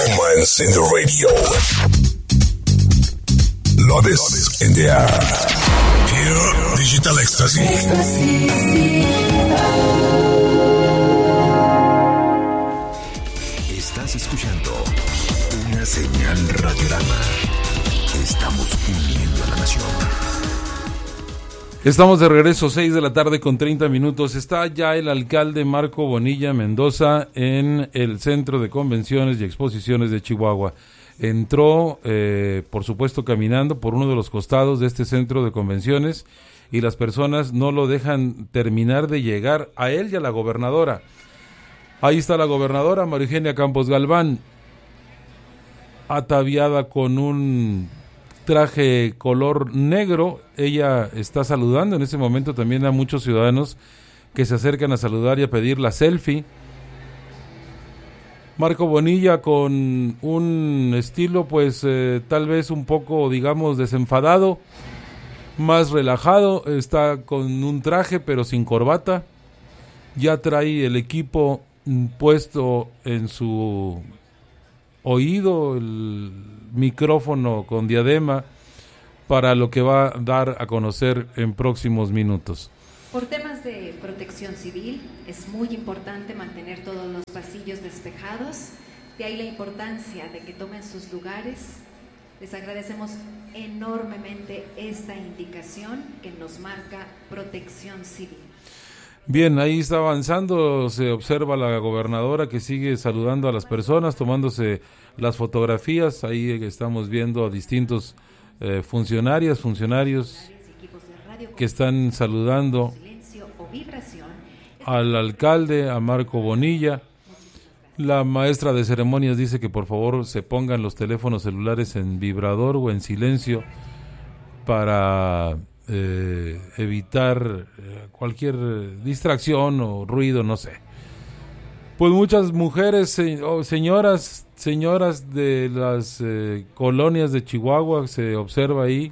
Romance in the radio. Love is in the air. Here, Digital Ecstasy. Estás escuchando una señal radiorama. Estamos uniendo a la nación. Estamos de regreso, 6 de la tarde con 30 minutos. Está ya el alcalde Marco Bonilla Mendoza en el Centro de Convenciones y Exposiciones de Chihuahua. Entró, por supuesto, caminando por uno de los costados de este centro de convenciones y las personas no lo dejan terminar de llegar a él y a la gobernadora. Ahí está la gobernadora, María Eugenia Campos Galván, ataviada con un traje color negro. Ella está saludando en ese momento también a muchos ciudadanos que se acercan a saludar y a pedir la selfie. Marco Bonilla con un estilo pues tal vez un poco, digamos, desenfadado, más relajado, está con un traje pero sin corbata, ya trae el equipo puesto en su oído, el micrófono con diadema para lo que va a dar a conocer en próximos minutos. Por temas de protección civil es muy importante mantener todos los pasillos despejados, de ahí la importancia de que tomen sus lugares. Les agradecemos enormemente esta indicación que nos marca protección civil. Bien, ahí está avanzando, se observa la gobernadora que sigue saludando a las personas, tomándose las fotografías. Ahí estamos viendo a distintos funcionarios que están saludando al alcalde, a Marco Bonilla. La maestra de ceremonias dice que por favor se pongan los teléfonos celulares en vibrador o en silencio para evitar cualquier distracción o ruido, no sé. Pues muchas mujeres, señoras de las colonias de Chihuahua, se observa ahí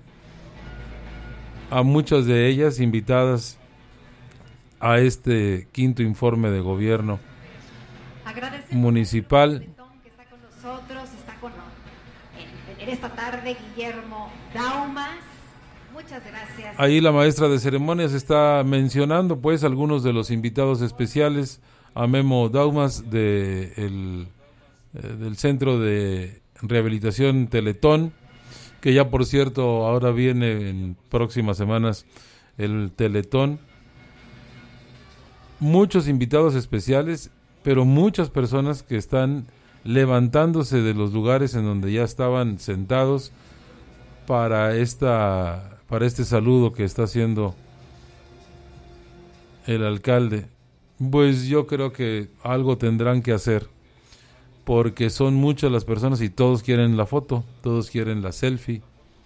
a muchas de ellas invitadas a este quinto informe de gobierno municipal. Que está con nosotros, está con en esta tarde Guillermo Daumas. Muchas gracias. Ahí la maestra de ceremonias está mencionando pues algunos de los invitados especiales, a Memo Daumas del Centro de Rehabilitación Teletón, que ya por cierto ahora viene en próximas semanas el Teletón. Muchos invitados especiales, pero muchas personas que están levantándose de los lugares en donde ya estaban sentados para este saludo que está haciendo el alcalde. Pues yo creo que algo tendrán que hacer, porque son muchas las personas y todos quieren la foto, todos quieren la selfie.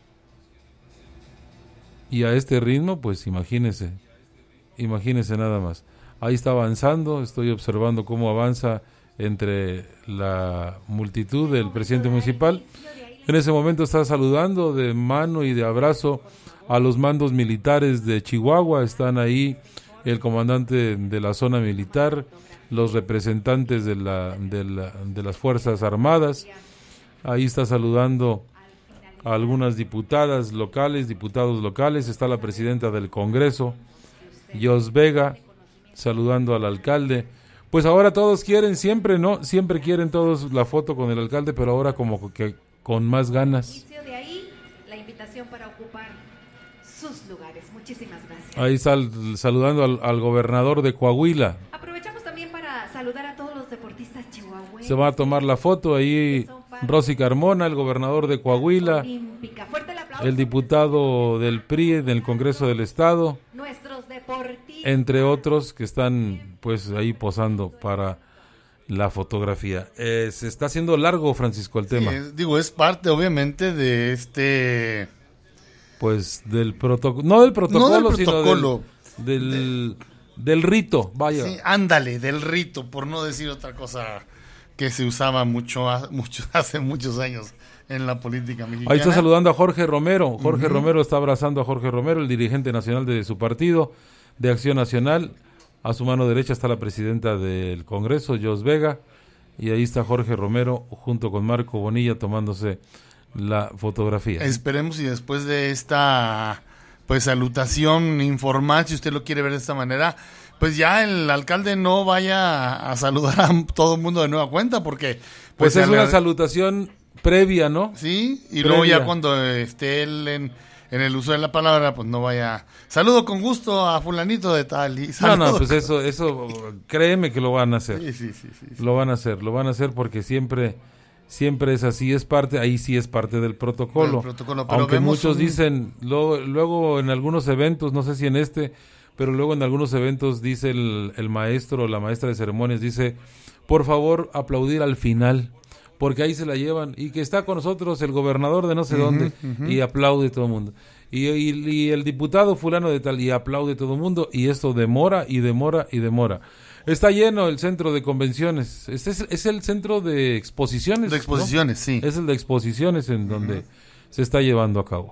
Y a este ritmo, pues imagínese nada más. Ahí está avanzando, estoy observando cómo avanza entre la multitud del presidente municipal. En ese momento está saludando de mano y de abrazo a los mandos militares de Chihuahua. Están ahí el comandante de la zona militar, los representantes de las Fuerzas Armadas. Ahí está saludando a algunas diputados locales. Está la presidenta del Congreso, Jos Vega, saludando al alcalde. Pues ahora todos quieren, siempre quieren todos la foto con el alcalde, pero ahora como que con más ganas. De ahí la invitación para ocupar sus lugares. Muchísimas gracias. Ahí está saludando al gobernador de Coahuila. Aprovechamos también para saludar a todos los deportistas chihuahuenses. Se va a tomar la foto ahí Rosy Carmona, el gobernador de Coahuila, el diputado del PRI del Congreso del Estado, entre otros que están pues ahí posando para la fotografía. Se está haciendo largo, Francisco, el tema. Es parte obviamente de pues del protocolo, no del protocolo, sino del rito, vaya. Sí, ándale, del rito, por no decir otra cosa que se usaba mucho hace muchos años en la política mexicana. Ahí está saludando a Jorge Romero. Jorge Romero está abrazando a Jorge Romero, el dirigente nacional de su partido, de Acción Nacional. A su mano derecha está la presidenta del Congreso, Jos Vega, y ahí está Jorge Romero junto con Marco Bonilla tomándose la fotografía. Esperemos y después de esta pues salutación informal, si usted lo quiere ver de esta manera, pues ya el alcalde no vaya a saludar a todo el mundo de nueva cuenta, porque pues es una salutación previa, ¿no? Sí, y previa. Luego ya cuando esté él en el uso de la palabra, pues no vaya, saludo con gusto a fulanito de tal. Y no, pues eso créeme que lo van a hacer. Sí. Lo van a hacer porque siempre es así, ahí sí es parte del protocolo. Pero aunque muchos dicen, luego en algunos eventos, no sé si en pero luego en algunos eventos dice el maestro o la maestra de ceremonias, dice, por favor aplaudir al final, porque ahí se la llevan, y que está con nosotros el gobernador de no sé dónde, y aplaude todo el mundo, y el diputado fulano de tal, y aplaude todo el mundo, y esto demora. Está lleno el centro de convenciones, es el centro de exposiciones. De exposiciones, ¿no? Sí. Es el de exposiciones en donde se está llevando a cabo.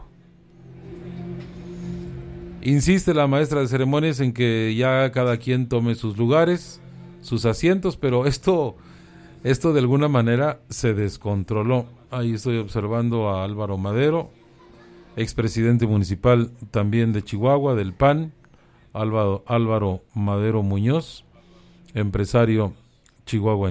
Insiste la maestra de ceremonias en que ya cada quien tome sus lugares, sus asientos, pero esto de alguna manera se descontroló. Ahí estoy observando a Álvaro Madero, expresidente municipal también de Chihuahua, del PAN, Álvaro Madero Muñoz, empresario chihuahuense.